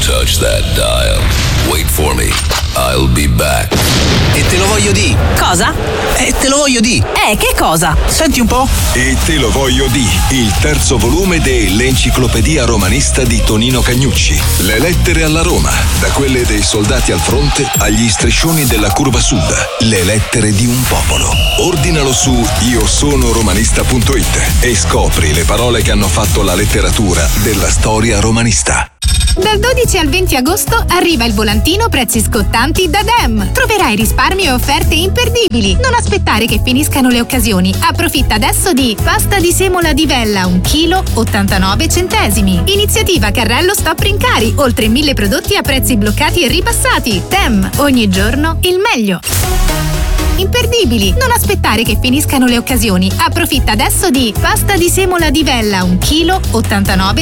touch that dial. Wait for me. I'll be back. E te lo voglio di. Cosa? Te lo voglio di. Che cosa? Senti un po'. E te lo voglio di. Il terzo volume dell'Enciclopedia Romanista di Tonino Cagnucci. Le lettere alla Roma. Da quelle dei soldati al fronte agli striscioni della curva sud. Le lettere di un popolo. Ordinalo su iosono-romanista.it e scopri le parole che hanno fatto la letteratura della storia romanista. Dal 12 al 20 agosto arriva il volantino prezzi scottanti da Dem. Troverai risparmi e offerte imperdibili. Non aspettare che finiscano le occasioni. Approfitta adesso di pasta di semola di Vella 1 kg 89 centesimi. Iniziativa Carrello Stop Rincari. Oltre 1000 prodotti a prezzi bloccati e ribassati. Dem, ogni giorno il meglio. Imperdibili. Non aspettare che finiscano le occasioni. Approfitta adesso di pasta di semola di Vella 1 kg 89